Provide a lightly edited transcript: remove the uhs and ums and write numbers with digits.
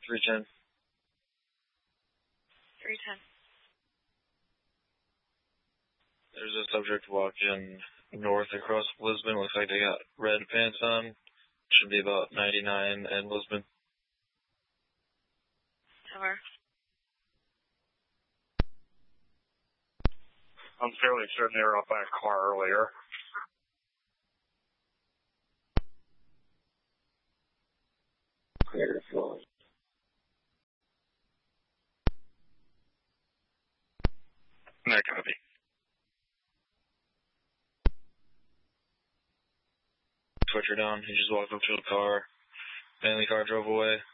310. 310. There's a subject walking north across Lisbon. Looks like they got red pants on. Should be about 99 in Lisbon. Over. I'm fairly certain they were up by a car earlier. Clear floor. That copy. Switcher down. He just walked up to the car. Manly car drove away.